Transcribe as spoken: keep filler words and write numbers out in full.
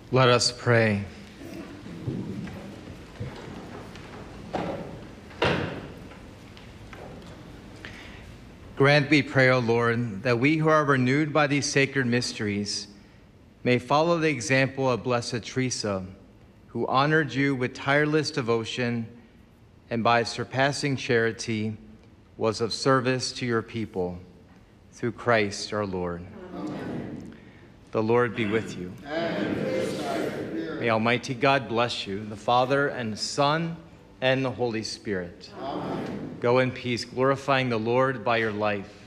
Let us pray. Grant, we pray, O Lord, that we who are renewed by these sacred mysteries may follow the example of Blessed Teresa, who honored you with tireless devotion and by surpassing charity was of service to your people. Through Christ our Lord. Amen. The Lord be with you. And with thy spirit. May Almighty God bless you, the Father and the Son and the Holy Spirit. Amen. Go in peace, glorifying the Lord by your life.